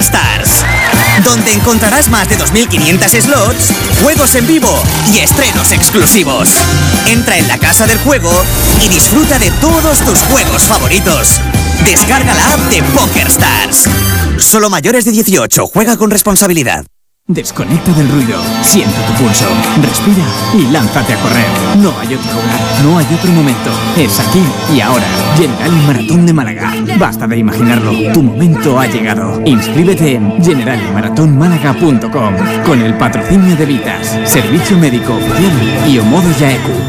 PokerStars, donde encontrarás más de 2.500 slots, juegos en vivo y estrenos exclusivos. Entra en la casa del juego y disfruta de todos tus juegos favoritos. Descarga la app de PokerStars. Solo mayores de 18. Juega con responsabilidad. Desconecta del ruido, siente tu pulso, respira y lánzate a correr. No hay otro lugar, no hay otro momento. Es aquí y ahora. Generali Maratón de Málaga. Basta de imaginarlo, tu momento ha llegado. Inscríbete en generaliMaratonmálaga.com con el patrocinio de Vitas, Servicio Médico Oficial y Omodo Yaeku.